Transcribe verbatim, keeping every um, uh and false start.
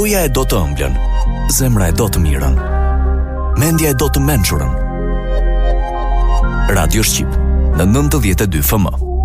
Gruaja e do të ëmblën, zemra e do të mirën, mendja e do të mençurën. Radio Shqip në nëntëdhjetë e dy F M.